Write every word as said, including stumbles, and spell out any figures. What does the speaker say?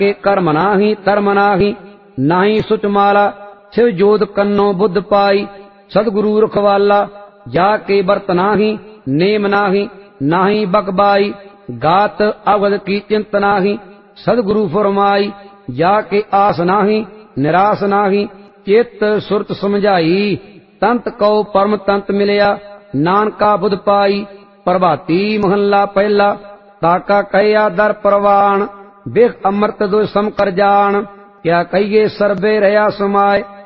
के कर्म नाही धर्म नाही, नाही सुच माला शिव जोध कन्नो बुद्ध पाई। सदगुरु रखवाला जाके बरत नाही, नेम नाही नाही बकबाई। गात अवध की चिंत नाही, सदगुरु फरमाई जाके आस नाही निराश नाही। चित सुरत समझाई तंत कौ परम तंत मिलया, नानका बुध पाई। प्रभाती महला पहला ताका कहया दर परवान, बिख अमृत दो सम कर जान। क्या कहिए सर्वे रया समाय,